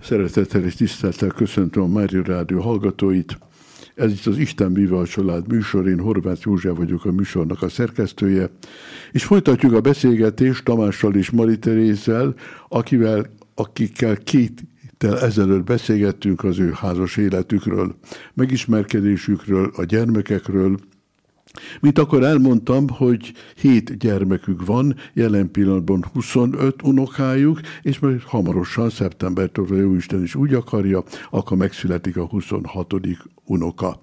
Szeretettel és tisztelettel köszöntöm a Mária Rádió hallgatóit. Ez itt az Isten bíve a család műsor, én Horváth József vagyok, a műsornak a szerkesztője, és folytatjuk a beszélgetést Tamással és Mari Terézzel, akikkel 2 héttel ezelőtt beszélgettünk az ő házas életükről, megismerkedésükről, a gyermekekről. Mint akkor elmondtam, hogy 7 gyermekük van, jelen pillanatban 25 unokájuk, és majd hamarosan, szeptembertől, ha Jóisten is úgy akarja, akkor megszületik a 26. unoka.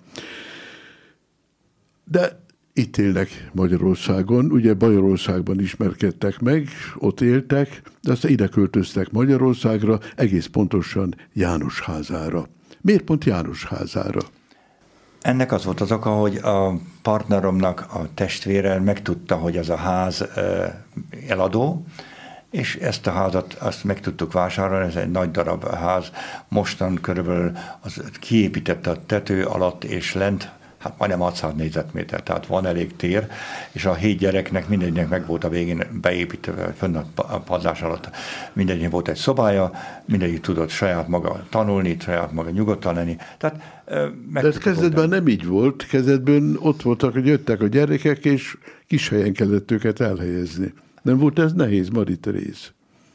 De itt élnek Magyarországon, ugye Bajorországban ismerkedtek meg, ott éltek, de aztán ide költöztek Magyarországra, egész pontosan Jánosházára. Miért pont Jánosházára? Ennek az volt az oka, hogy a partneromnak a testvére megtudta, hogy ez a ház eladó, és ezt a házat azt meg tudtuk vásárolni, ez egy nagy darab ház, mostan körülbelül kiépítette a tető alatt és lent, hát majdnem 600 négyzetméter, tehát van elég tér, és a 7 gyereknek mindegynek meg volt a végén beépítve, fönn a padlás alatt mindegynek volt egy szobája, mindegyik tudott saját maga tanulni, saját maga nyugodtan lenni. Tehát, de ez kezdetben nem így volt, kezdetben ott voltak, hogy jöttek a gyerekek, és kis helyen kellett őket elhelyezni. Nem volt ez nehéz, Mari Teréz?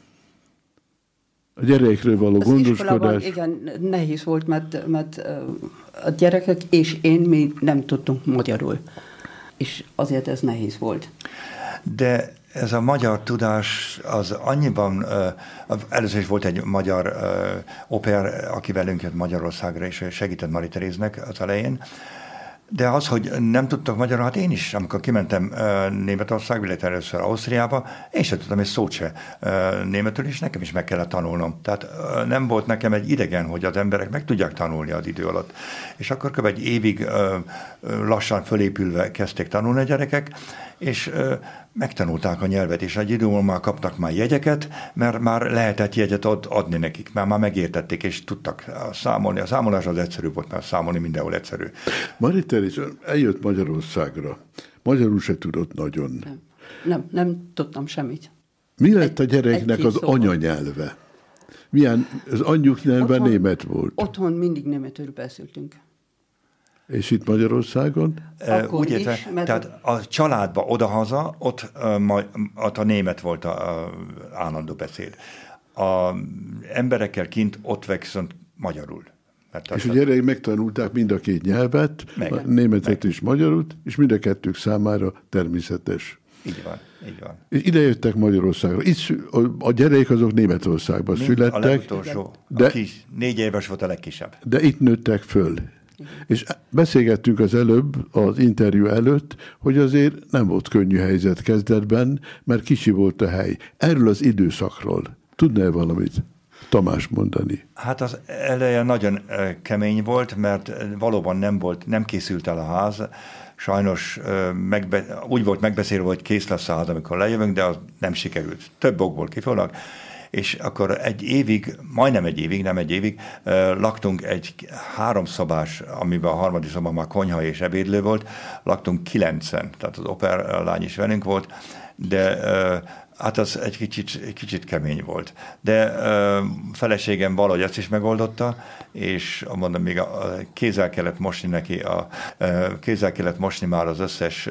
A gyerekekről való az gondoskodás. Igen, nehéz volt, mert a gyerekek és én mi nem tudtunk magyarul. És azért ez nehéz volt. De ez a magyar tudás az annyiban, először is volt egy magyar oper, aki velünk jött Magyarországra, és segített Mari Teréznek az elején. De az, hogy nem tudtak magyarul, hát én is, amikor kimentem Németországba, illetve először Ausztriába, én sem tudtam egy szót se németül, és nekem is meg kellett tanulnom. Tehát nem volt nekem egy idegen, hogy az emberek meg tudják tanulni az idő alatt. És akkor kb. Egy évig lassan fölépülve kezdték tanulni a gyerekek, és megtanulták a nyelvet, és egy idő múlva kaptak már jegyeket, mert már lehetett jegyet adni nekik, mert már megértették, és tudtak számolni. A számolás az egyszerű volt, mert számolni mindenhol egyszerű. Mari Teréz eljött Magyarországra. Magyarul se tudott nagyon. Nem tudtam semmit. Mi lett a gyereknek az anyanyelve? Milyen, az anyjuk nyelve német volt? Otthon mindig németül beszéltünk. És itt Magyarországon? Úgy érte, tehát a családba odahaza, ott a német volt az állandó beszéd. Az emberekkel kint ott viszont magyarul. És a gyerekek megtanulták mind a 2 nyelvet, a németet és magyarult, és mind a 2 számára természetes. Így van. És ide jöttek Magyarországra. Itt a gyerekek azok Németországban születtek. A legutolsó, de 4 éves volt a legkisebb. De itt nőttek föl. És beszélgettünk az előbb, az interjú előtt, hogy azért nem volt könnyű helyzet kezdetben, mert kicsi volt a hely. Erről az időszakról tudná-e valamit Tamás mondani? Hát az eleje nagyon kemény volt, mert valóban nem készült el a ház. Sajnos úgy volt megbeszélve, hogy kész lesz a ház, amikor lejövünk, de az nem sikerült. Több okból kifolyólag. És akkor majdnem egy évig laktunk egy 3 szobás, amiben a 3. szobában már konyha és ebédlő volt, laktunk 9-en, tehát az operlány is velünk volt, de hát az egy kicsit kemény volt. De feleségem valahogy ezt is megoldotta, és mondom, még kézzel kellett mosni neki, kézzel kellett mosni már az összes,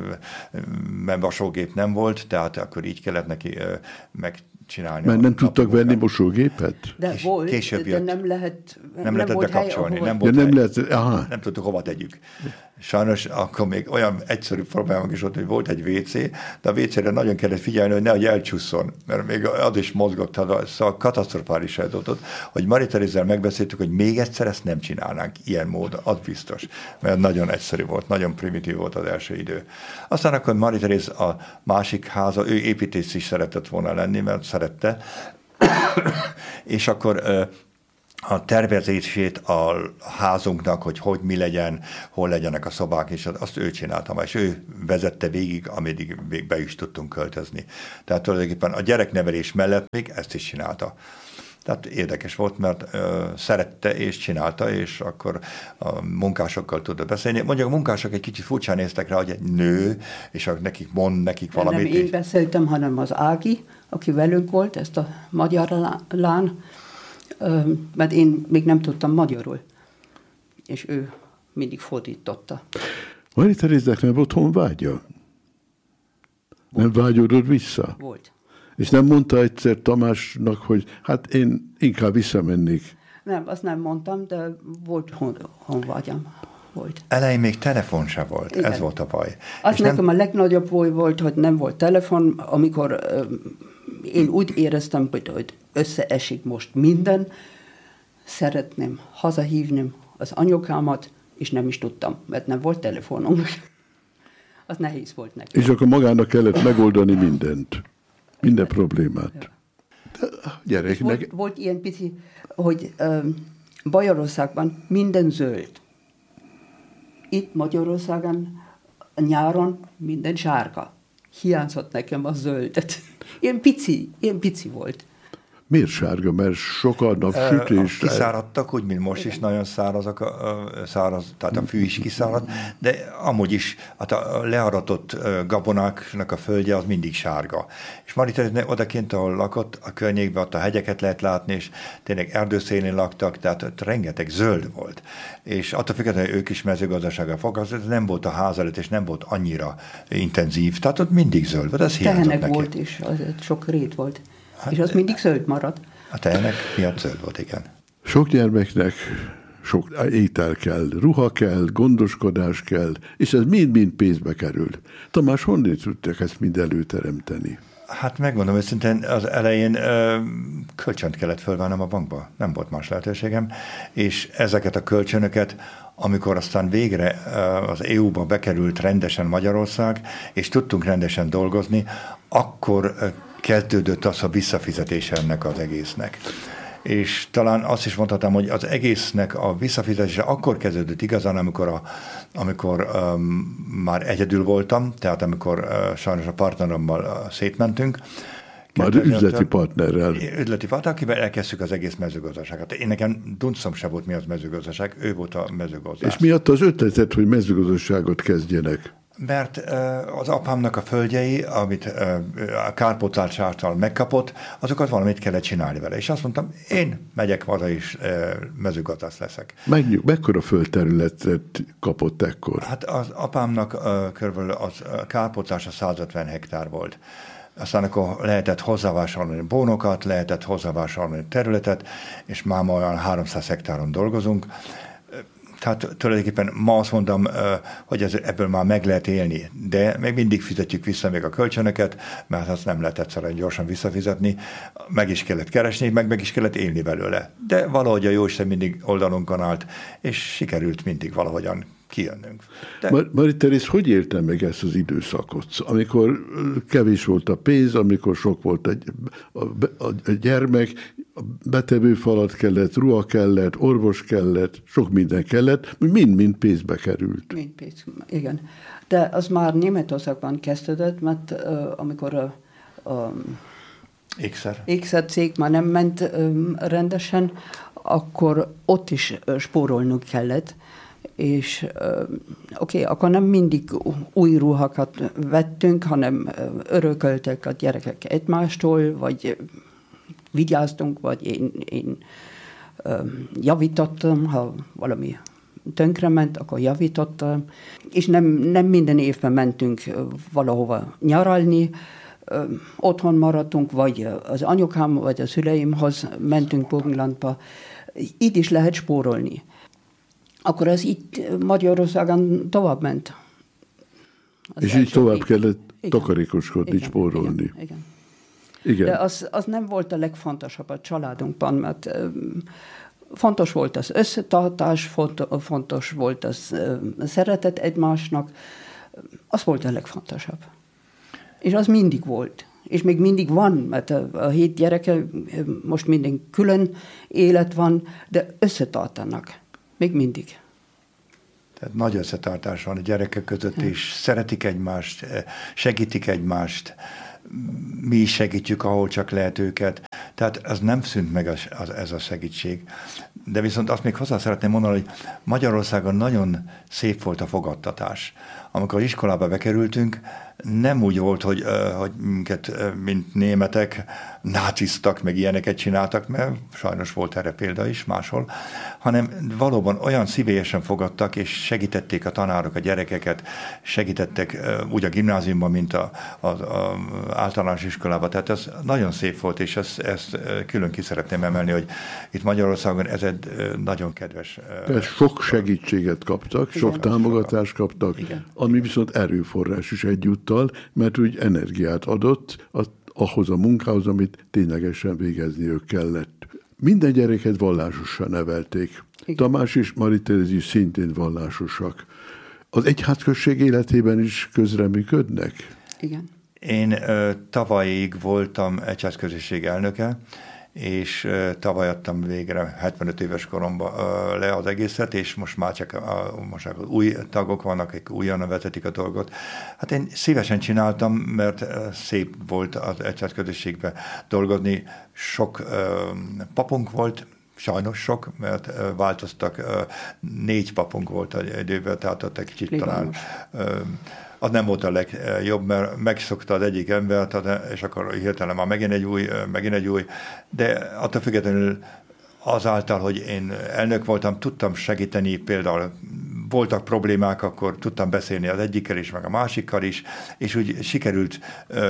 mert vasógép nem volt, tehát akkor így kellett neki megcsinálni. Mert nem tudtak venni mosógépet? De volt, később de nem lehetett bekapcsolni. Nem tudtuk hova tegyük. Sajnos akkor még olyan egyszerű problémák is volt, hogy volt egy WC, de a WC-re nagyon kellett figyelni, hogy nehogy elcsúszson, mert még az is mozgott, szóval katasztrofális helyzetot, hogy Mari Terézzel megbeszéltük, hogy még egyszer ezt nem csinálnánk ilyen módon, az biztos, mert nagyon egyszerű volt, nagyon primitív volt az első idő. Aztán akkor Mari Teréz a másik háza, ő építész is szeretett volna lenni, mert szerette, és akkor a tervezését a házunknak, hogy mi legyen, hol legyenek a szobák, és azt ő csinálta, és ő vezette végig, ameddig még be is tudtunk költözni. Tehát tulajdonképpen a gyereknevelés mellett még ezt is csinálta. Tehát érdekes volt, mert szerette és csinálta, és akkor a munkásokkal tudott beszélni. Mondjuk a munkások egy kicsit furcsán néztek rá, hogy egy nő, és nekik mond nekik valamit. Nem én beszéltem, hanem az Ági, aki velünk volt, ezt a magyar lány, mert én még nem tudtam magyarul, és ő mindig fordította. Marie Teréznek nem volt honvágya? Nem vágyódott vissza? Volt. És nem mondta egyszer Tamásnak, hogy hát én inkább visszamennék? Nem, azt nem mondtam, de volt honvágyam. Volt. Elején még telefon se volt, igen. Ez volt a baj. Az nekem a legnagyobb baj volt, hogy nem volt telefon, amikor én úgy éreztem, hogy összeesik most minden, szeretném hazahívni az anyukámat, és nem is tudtam, mert nem volt telefonunk. Az nehéz volt nekem. És akkor magának kellett megoldani mindent, minden problémát. Gyereknek... Volt ilyen pici, hogy Bajorországban minden zöld. Itt Magyarországon nyáron minden sárga. Hiányzott nekem a zöldet. Ilyen pici volt. Miért sárga? Mert sokan napsütés. Kiszáradtak, úgy, mint most is nagyon szárazak, száraz, tehát a fű is kiszárad, de amúgy is hát a learatott gabonáknak a földje az mindig sárga. És Marie odakint, ahol lakott, a környékben ott a hegyeket lehet látni, és tényleg erdőszélén laktak, tehát ott rengeteg zöld volt. És attól függetlenül, hogy ők is mezőgazdasággal foglalkoztak, nem volt a ház előtt, és nem volt annyira intenzív, tehát ott mindig zöld volt, ez hiányzott neki. Tehenek volt is, az sok rét volt. Hát, és az mindig zöld marad. A tehenek miatt zöld volt, igen. Sok gyermeknek sok étel kell, ruha kell, gondoskodás kell, és ez mind-mind pénzbe kerül. Tamás, honnan tudták ezt mind előteremteni? Hát megmondom őszintén, az elején kölcsönt kellett fölvennem a bankba. Nem volt más lehetőségem, és ezeket a kölcsönöket, amikor aztán végre az EU-ba bekerült rendesen Magyarország, és tudtunk rendesen dolgozni, akkor kezdődött az a visszafizetése ennek az egésznek. És talán azt is mondhatom, hogy az egésznek a visszafizetése akkor kezdődött igazán, amikor már egyedül voltam, tehát amikor sajnos a partnerommal szétmentünk. Már üzleti partnerrel. Üzleti partner, akivel elkezdtük az egész mezőgazdaságot. Én nekem duncom se volt, mi az mezőgazdaság, ő volt a mezőgazdaság. És miatt az ötletet, hogy mezőgazdaságot kezdjenek? Mert az apámnak a földjei, amit a kárpótlás által megkapott, azokat valamit kellett csinálni vele. És azt mondtam, én megyek haza és mezőgazdász leszek. Mekkora földterületet kapott ekkor? Hát az apámnak körülbelül a kárpótlása 150 hektár volt. Aztán akkor lehetett hozzávásárolni bónokat, lehetett hozzávásárolni területet, és máma olyan 300 hektáron dolgozunk. Tehát tulajdonképpen ma azt mondom, hogy ebből már meg lehet élni, de még mindig fizetjük vissza még a kölcsönöket, mert azt nem lehet egyszerűen gyorsan visszafizetni, meg is kellett keresni, meg is kellett élni belőle. De valahogy a Jóisten mindig oldalunkon állt, és sikerült mindig valahogyan kijönnünk. Marie Teréz, hogy élte meg ezt az időszakot? Amikor kevés volt a pénz, amikor sok volt a gyermek, a betevőfalat kellett, ruha kellett, orvos kellett, sok minden kellett, mind pénzbe került. Mind pénz, igen. De az már Németországban kezdődött, mert amikor a ékszer cég már nem ment rendesen, akkor ott is spórolnunk kellett, és akkor nem mindig új ruhákat vettünk, hanem örököltek a gyerekek egymástól, vagy vigyáztunk, vagy én javítottam, ha valami tönkrement, akkor javítottam, és nem minden évben mentünk valahova nyaralni, otthon maradtunk, vagy az anyukám, vagy a szüleimhoz mentünk Burgenlandba. Itt is lehet spórolni. Akkor az itt Magyarországon tovább ment. És így tovább kellett takarékoskodni, spórolni. Igen. De az nem volt a legfontosabb a családunkban, mert fontos volt az összetartás, fontos volt az szeretet egymásnak, az volt a legfontosabb. És az mindig volt. És még mindig van, mert a 7 gyereke, most minden külön élet van, de összetartanak. Még mindig. Tehát nagy összetartás van a gyerekek között, és szeretik egymást, segítik egymást, mi is segítjük, ahol csak lehet őket. Tehát ez nem szűnt meg ez a segítség. De viszont azt még hozzá szeretném mondani, hogy Magyarországon nagyon szép volt a fogadtatás. Amikor az iskolába bekerültünk, nem úgy volt, hogy minket, mint németek, náciztak, meg ilyeneket csináltak, mert sajnos volt erre példa is máshol, hanem valóban olyan szívélyesen fogadtak, és segítették a tanárok a gyerekeket, segítettek úgy a gimnáziumban, mint az általános iskolában. Tehát ez nagyon szép volt, és ezt külön ki szeretném emelni, hogy itt Magyarországon ez egy nagyon kedves... Sok segítséget kaptak, igen, sok támogatást kaptak, igen, ami viszont erőforrás is egyúttal, mert úgy energiát adott ahhoz a munkához, amit ténylegesen végezniük kellett. Minden gyereket vallásosan nevelték. Igen. Tamás és Marie-Thérèse is szintén vallásosak. Az egyházközség életében is közreműködnek? Igen. Én tavalyig voltam egyházközösség elnöke, és tavaly adtam végre 75 éves koromban le az egészet, és most már csak új tagok vannak, akik újonnan vezetik a dolgot. Hát én szívesen csináltam, mert szép volt az egyházközösségben dolgozni. Sok papunk volt, sajnos sok, mert változtak, 4 papunk volt egy időben, tehát ott egy kicsit talán... Az nem volt a legjobb, mert megszokta az egyik embert, és akkor hirtelen már megint egy új, de attól függetlenül azáltal, hogy én elnök voltam, tudtam segíteni, például voltak problémák, akkor tudtam beszélni az egyikkel is, meg a másikkal is, és úgy sikerült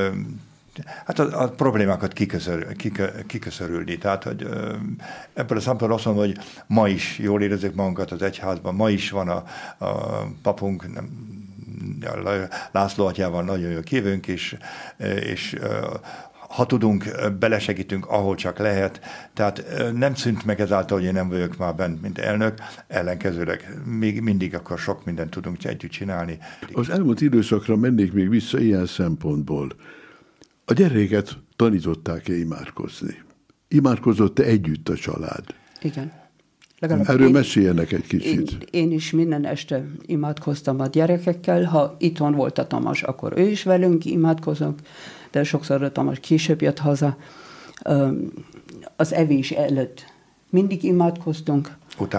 hát a problémákat kiköszörülni. Tehát, hogy ebből a szempontból azt mondom, hogy ma is jól érezzük magunkat az egyházban, ma is van a papunk, László atyával nagyon jó kívünk, és ha tudunk, belesegítünk, ahol csak lehet. Tehát nem szűnt meg ezáltal, hogy én nem vagyok már bent, mint elnök, ellenkezőleg még mindig akkor sok mindent tudunk együtt csinálni. Az elmúlt időszakra mennék még vissza ilyen szempontból. A gyerekeket tanították-e imádkozni? Imádkozott-e együtt a család? Igen. Erről meséljenek egy kicsit. Én is minden este imádkoztam a gyerekekkel. Ha itthon volt a Tamás, akkor ő is velünk imádkozunk, de sokszor a Tamás később jött haza. Az evés előtt mindig imádkoztunk.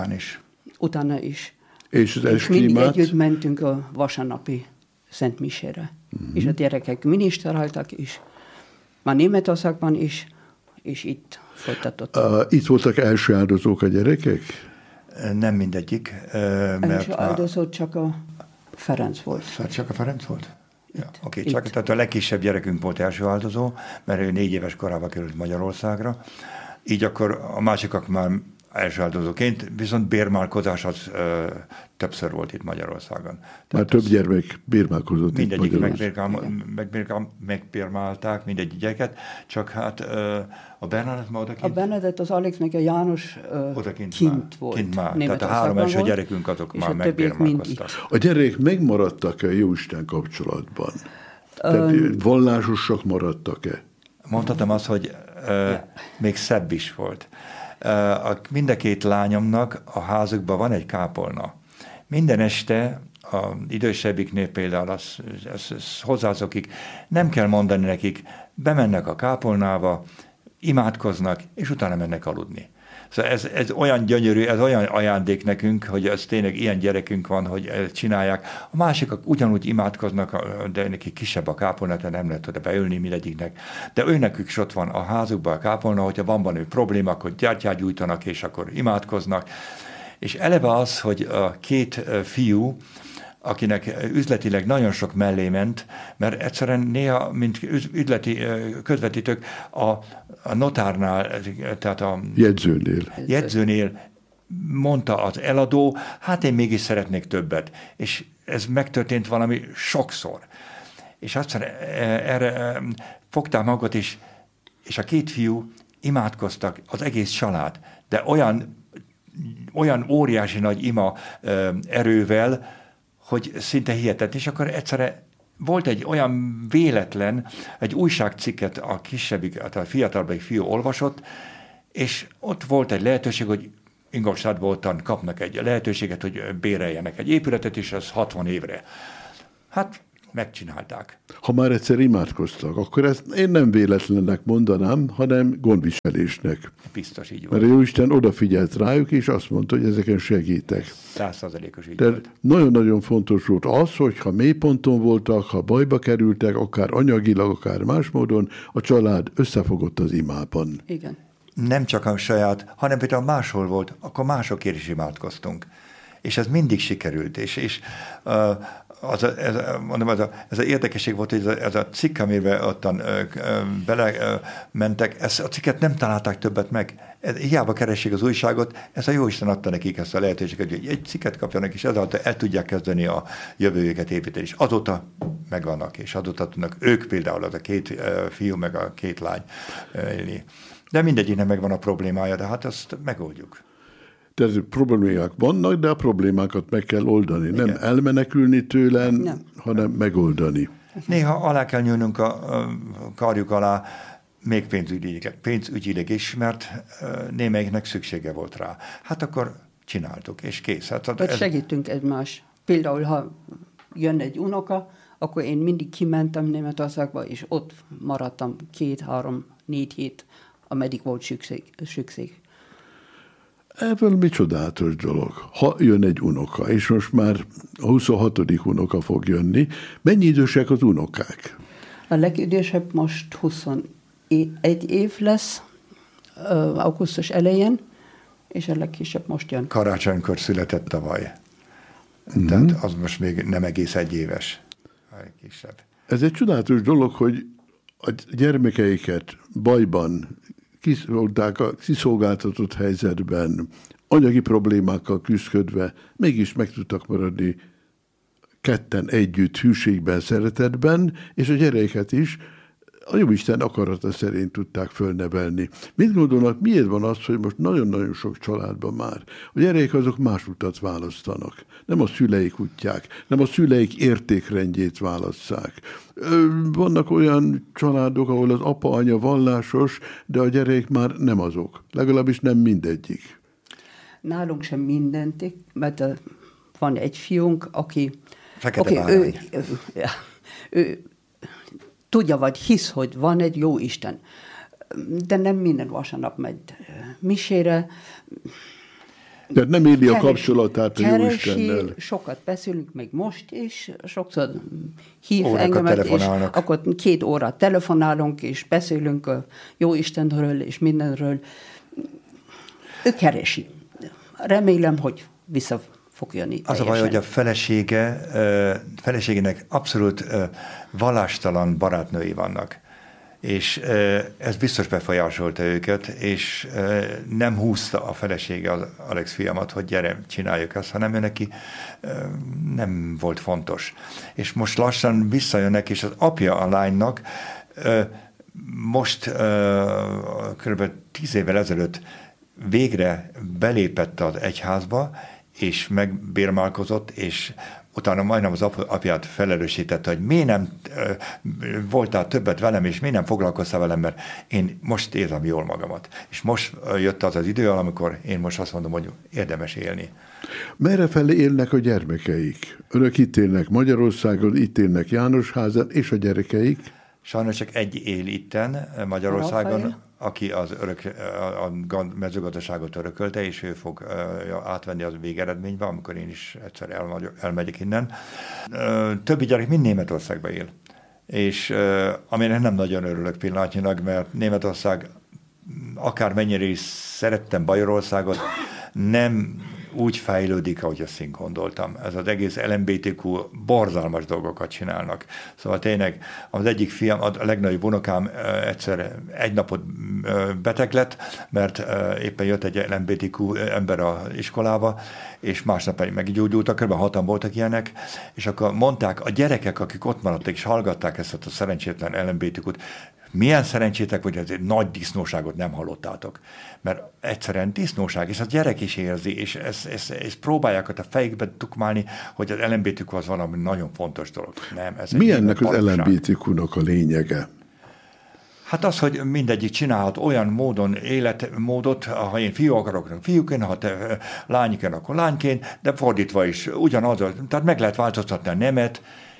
Utána is. És mindig együtt mentünk a vasárnapi Szent Misére. És a gyerekek ministráltak is. Már Németországban is, és itt folytatottak. Itt voltak első áldozók a gyerekek? Nem mindegyik. Első áldozó csak a Ferenc volt. Csak a Ferenc volt? Ja, oké, csak tehát a legkisebb gyerekünk volt első áldozó, mert ő 4 éves korában került Magyarországra. Így akkor a másikak már első áldozóként, viszont bérmálkozás az többször volt itt Magyarországon. Már több gyermek bérmálkozott itt Magyarországon. Megbérmálták mindegy gyereket, csak hát a Bernadett már odakint. A Bernadett, az Alex, meg a János kint volt. Kint már. Tehát a 3 első gyerekünk azok már megbérmálkoztak. A gyerekek megmaradtak-e Jóisten kapcsolatban? Tehát vallásosak maradtak-e? Mondhatom azt, hogy még szebb is volt. Mind a 2 lányomnak a házukban van egy kápolna. Minden este az idősebbiknél például az hozzászokik, nem kell mondani nekik, bemennek a kápolnába, imádkoznak, és utána mennek aludni. Szóval ez olyan gyönyörű, ez olyan ajándék nekünk, hogy ez tényleg ilyen gyerekünk van, hogy ezt csinálják. A másikak ugyanúgy imádkoznak, de nekik kisebb a kápolna, tehát nem lehet oda beülni mindegyiknek. De őnekük is ott van a házukban a kápolna, hogyha van valami probléma, akkor gyertyát gyújtanak, és akkor imádkoznak. És eleve az, hogy a 2 fiú, akinek üzletileg nagyon sok mellé ment, mert egyszerűen néha, mint üzleti közvetítők, a notárnál, tehát a jegyzőnél mondta az eladó, hát én mégis szeretnék többet. És ez megtörtént valami sokszor. És aztán erre fogták magukat is, és a 2 fiú imádkoztak, az egész család, de olyan óriási nagy ima erővel, hogy szinte hihetetlen. És akkor egyszerre volt egy olyan véletlen, egy újságcikket a kisebbik, a fiatalabbik fiú olvasott, és ott volt egy lehetőség, hogy Ingolstadtban kapnak egy lehetőséget, hogy béreljenek egy épületet, és az 60 évre. Hát megcsinálták. Ha már egyszer imádkoztak, akkor ezt én nem véletlennek mondanám, hanem gondviselésnek. Biztos így volt. Mert a Jóisten odafigyelt rájuk, és azt mondta, hogy ezeken segítek. 100%-os így de volt. Nagyon-nagyon fontos volt az, hogy ha mélyponton voltak, ha bajba kerültek, akár anyagilag, akár más módon, a család összefogott az imában. Igen. Nem csak a saját, hanem például máshol volt, akkor másokért is imádkoztunk. És ez mindig sikerült. És ez a érdekesség volt, hogy ez a cikk, amiben ottan belementek, ezt a cikket nem találták többet meg. Hiába keressék az újságot, ez a Jóisten adta nekik ezt a lehetőséget, hogy egy cikket kapjanak, és ezáltal el tudják kezdeni a jövőjüket építeni. És azóta megvannak, és azóta tudnak ők például, az a 2 fiú, meg a 2 lány élni. De mindegyiknek megvan a problémája, de hát azt megoldjuk. Tehát problémák vannak, de a problémákat meg kell oldani. Igen. Nem elmenekülni tőle, hanem megoldani. Néha alá kell nyúlnunk a karjuk alá, még pénzügyileg is, mert némelyiknek szüksége volt rá. Hát akkor csináltuk, és kész. Hát segítünk egymás. Például, ha jön egy unoka, akkor én mindig kimentem Németországba, és ott maradtam 2, 3, 4 hét, ameddig volt szükség. Ebből mi csodálatos dolog. Ha jön egy unoka, és most már a 26. unoka fog jönni, mennyi idősek az unokák? A legidősebb most 21 év lesz, augusztus elején, és a legkisebb most jön. Karácsonykor született tavaly. Tehát az most még nem egész 1 éves. A legkisebb. Ez egy csodálatos dolog, hogy a gyermekeiket bajban, kiszolgáltatott helyzetben, anyagi problémákkal küzdködve, mégis meg tudtak maradni ketten együtt, hűségben, szeretetben, és a gyerekeket is a Jóisten akarata szerint tudták fölnevelni. Mit gondolnak, miért van az, hogy most nagyon-nagyon sok családban már a gyerekek azok más utat választanak? Nem a szüleik útják, nem a szüleik értékrendjét válasszák. Vannak olyan családok, ahol az apa-anya vallásos, de a gyerekek már nem azok. Legalábbis nem mindegyik. Nálunk sem mindentik, mert van egy fiunk, aki ő tudja, vagy hisz, hogy van egy jó Isten, de nem minden vasárnap megy misére. Tehát nem éli a kapcsolatát a jó Istennel. Sokat beszélünk, még most is, sokszor hív engemet, és akkor 2 órát telefonálunk, és beszélünk a jó Istenről, és mindenről. Ő keresi. Remélem, hogy vissza fog jönni. Az a baj, hogy a feleségének abszolút vallástalan barátnői vannak. És ez biztos befolyásolta őket, és nem húzta a felesége az Alex fiamat, hogy gyere, csináljuk ezt, hanem ő neki nem volt fontos. És most lassan visszajönnek, és az apja a lánynak most kb. 10 évvel ezelőtt végre belépett az egyházba, és megbérmálkozott, és utána majdnem az apját felelősítette, hogy miért nem voltál többet velem, és miért nem foglalkoztál velem, mert én most érzem jól magamat. És most jött az idő, amikor én most azt mondom, hogy érdemes élni. Merre felé élnek a gyermekeik? Önök itt élnek Magyarországon, itt élnek Jánosházán, és a gyerekeik? Sajnos csak egy él itten Magyarországon, aki a mezőgazdaságot örökölte, és ő fog átvenni az végeredménybe, amikor én is egyszer elmegyek innen. Többi gyerek mind Németországban él. És amire nem nagyon örülök pillanatnyilag, mert Németország, akármennyire is szerettem Bajorországot, nem úgy fejlődik, ahogy azt én gondoltam. Ez az egész LMBTQ borzalmas dolgokat csinálnak. Szóval tényleg az egyik fiam, a legnagyobb unokám egyszer 1 napot beteg lett, mert éppen jött egy LMBTQ ember az iskolába, és másnap pedig meggyógyultak, kb. 6-an voltak ilyenek, és akkor mondták, a gyerekek, akik ott maradtak és hallgatták ezt a szerencsétlen LMBTQ-t, milyen szerencsétek, hogy ez egy nagy disznóságot nem hallottátok. Mert egyszerűen disznóság, és a gyerek is érzi, és ezt próbálják a fejükbe tukmálni, hogy az LMBTQ az valami nagyon fontos dolog. Nem, ez mi ennek az LMBTQ-nak a lényege? Hát az, hogy mindegyik csinálhat olyan módon életmódot, ha én fiú akarok, akkor fiúként, ha te lányként, akkor lányként, de fordítva is ugyanaz, tehát meg lehet változtatni a nemet,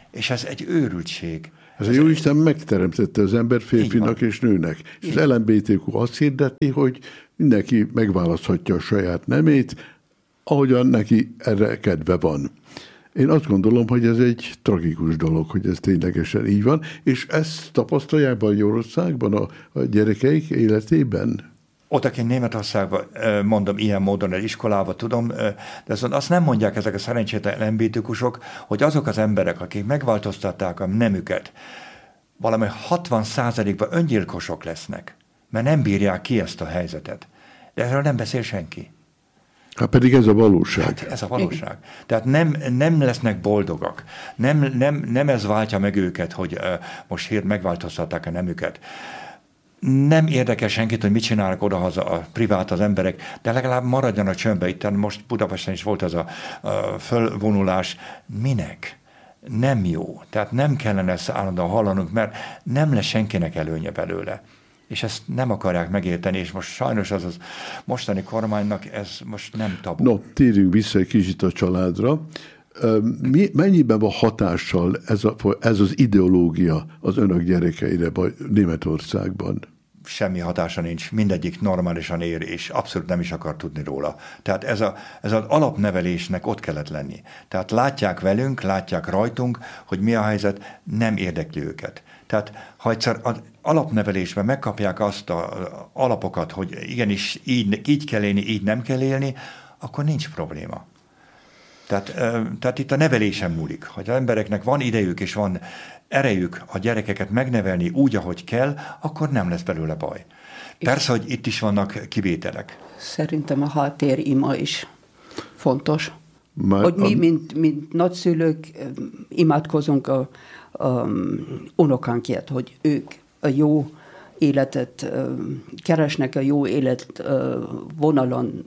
És ez egy őrültség. Ez a Jóisten megteremtette az ember férfinak és nőnek. És az LMBTQ azt hirdeti, hogy mindenki megválaszthatja a saját nemét, ahogyan neki erre kedve van. Én azt gondolom, hogy ez egy tragikus dolog, hogy ez ténylegesen így van, és ezt tapasztalják Magyarországban a gyerekeik életében? Ott, aki Németországban, mondom, ilyen módon az iskolába tudom, de azt nem mondják ezek a szerencsétlen LMBTQ-sok, hogy azok az emberek, akik megváltoztatták a nemüket, valami 60%-ban öngyilkosok lesznek, mert nem bírják ki ezt a helyzetet. De erről nem beszél senki. Hát pedig ez a valóság. Hát ez a valóság. Tehát nem lesznek boldogak. Nem ez váltja meg őket, hogy most megváltoztatták a nemüket. Nem érdekel senkit, hogy mit csinálnak odahaza a privát az emberek, de legalább maradjon a csöndbe. Itt most Budapesten is volt az a fölvonulás. Minek? Nem jó. Tehát nem kellene ezt állandóan hallanunk, mert nem lesz senkinek előnye belőle. És ezt nem akarják megérteni, és most sajnos az mostani kormánynak ez most nem tabu. No, térjünk vissza egy kicsit a családra. Mennyiben van hatással ez az ideológia az önök gyerekeire Németországban? Semmi hatása nincs, mindegyik normálisan ér, és abszolút nem is akar tudni róla. Tehát ez az alapnevelésnek ott kellett lenni. Tehát látják velünk, látják rajtunk, hogy mi a helyzet, nem érdekli őket. Tehát ha egyszer az alapnevelésben megkapják azt az alapokat, hogy igenis így kell élni, így nem kell élni, akkor nincs probléma. Tehát itt a nevelésen múlik. Ha az embereknek van idejük és van erejük a gyerekeket megnevelni úgy, ahogy kell, akkor nem lesz belőle baj. Persze, hogy itt is vannak kivételek. Szerintem a háttérima is fontos. Hogy mi, mint nagyszülők imádkozunk a unokánkért, hogy ők a jó életet keresnek, a jó élet vonalon.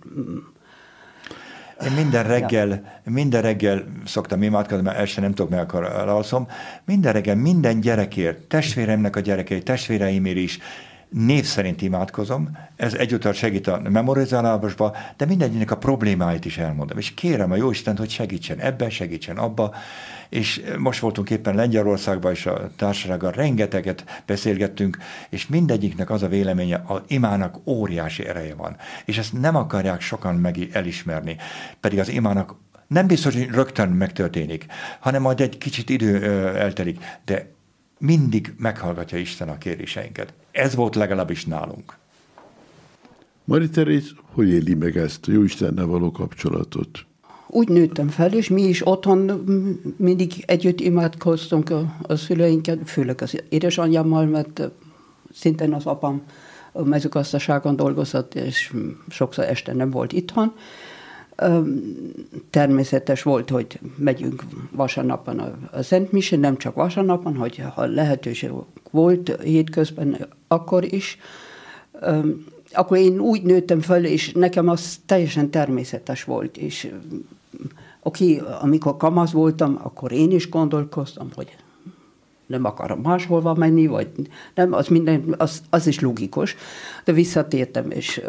Én minden reggel szoktam imádkozni, mert el sem nem tudok, meg akkor elalszom. Minden reggel, minden gyerekért, testvéremnek a gyerekei, testvéreimért is név szerint imádkozom. Ez egyúttal segít a memorizálásba, de mindegyiknek a problémáit is elmondom. És kérem a Jóistent, hogy segítsen ebben, segítsen abba. És most voltunk éppen Lengyelországban, és a társasággal rengeteget beszélgettünk, és az a véleménye, az imának óriási ereje van. És ezt nem akarják sokan elismerni. Pedig az imának nem biztos, hogy rögtön megtörténik, hanem majd egy kicsit idő eltelik, de mindig meghallgatja Isten a kéréseinket. Ez volt legalábbis nálunk. Marie-Thérèse, hogy éli meg ezt a Jóistennel való kapcsolatot? Úgy nőttem fel, és mi is otthon mindig együtt imádkoztunk a szüleinket, főleg az édesanyjámmal, mert szintén az apám a mezőgazdaságon dolgozott, és sokszor este nem volt itthon. Természetes volt, hogy megyünk vasárnapon a Szentmisén, nem csak vasárnapon, hogy ha lehetőség volt hétközben, akkor is. Akkor én úgy nőttem fel, és nekem az teljesen természetes volt, és amikor kamasz voltam, akkor én is gondolkoztam, hogy nem akarom máshova menni, vagy nem, az is logikus, de visszatértem,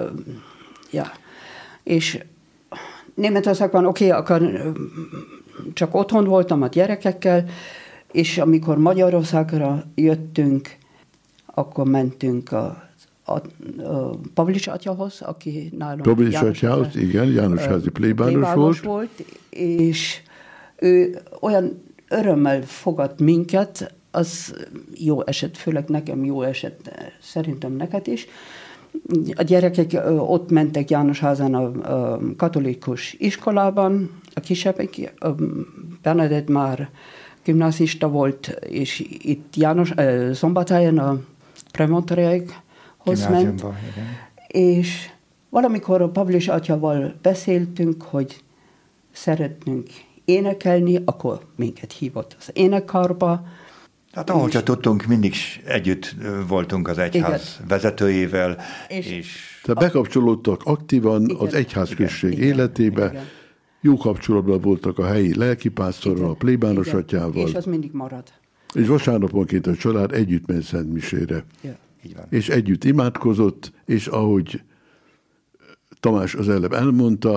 és Németországban akkor csak otthon voltam a gyerekekkel, és amikor Magyarországra jöttünk, akkor mentünk a Pavlics atyahoz, aki nálunk Pavlics atyahoz, igen, Jánosházi plébános volt, és ő olyan örömmel fogad minket, az jó esett, főleg nekem jó esett, szerintem neked is. A gyerekek ott mentek Jánosházán a katolikus iskolában, a kisebbek, Bernadett már gimnazista volt, és itt Szombathelyen a Premontorékhoz ment, és valamikor a Pavlics atyával beszéltünk, hogy szeretnünk énekelni, akkor minket hívott az énekkarba. Tehát ahol csak tudtunk, mindig együtt voltunk az egyház vezetőjével. Tehát bekapcsolódtak aktívan az egyházközség életébe, jó kapcsolatban voltak a helyi lelkipásztorral, a plébános atyával. És az mindig marad. És vasárnaponként a család együtt ment Szentmisére. Ja. És együtt imádkozott, és ahogy Tamás az előbb elmondta,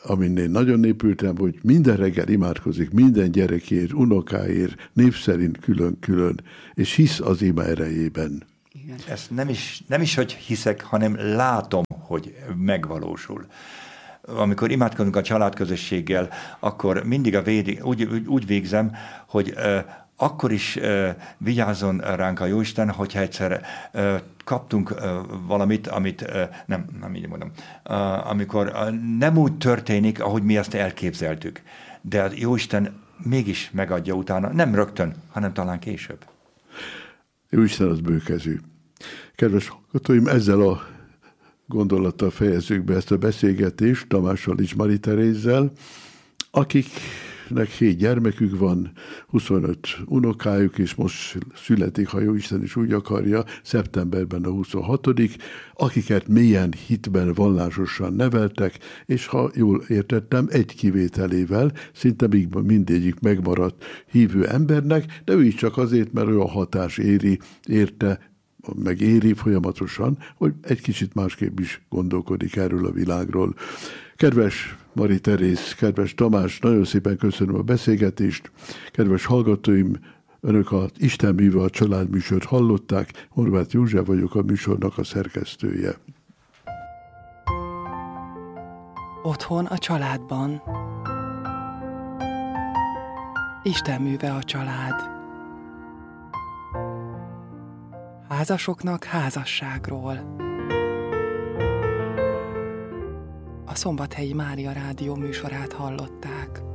amin én nagyon népültem, hogy minden reggel imádkozik minden gyerekért, unokáért, név szerint külön-külön, és hisz az ima erejében. Igen. Ezt nem is, hogy hiszek, hanem látom, hogy megvalósul. Amikor imádkozunk a családközösséggel, akkor mindig úgy végzem, hogy akkor is vigyázzon ránk a Jóisten, hogyha egyszer kaptunk valamit, amit nem így mondom, amikor nem úgy történik, ahogy mi ezt elképzeltük. De a Jóisten mégis megadja utána, nem rögtön, hanem talán később. Jóisten az bőkezű. Kedves hallgatóim, ezzel a gondolattal fejezzük be ezt a beszélgetést Tamással és Mari Terézzel, akiknek 7 gyermekük van, 25 unokájuk, és most születik, ha Jóisten is úgy akarja, szeptemberben a 26., akiket mélyen hitben, vallásosan neveltek, és ha jól értettem, egy kivételével szinte mindegyik megmaradt hívő embernek, de ő is csak azért, mert olyan hatás érte, meg éri folyamatosan, hogy egy kicsit másképp is gondolkodik erről a világról. Kedves Mari Teréz, kedves Tamás, nagyon szépen köszönöm a beszélgetést. Kedves hallgatóim, önök az Isten műve a családműsort hallották. Horváth József vagyok, a műsornak a szerkesztője. Otthon a családban. Isten műve a család. Házasoknak házasságról. A Szombathelyi Mária Rádió műsorát hallották.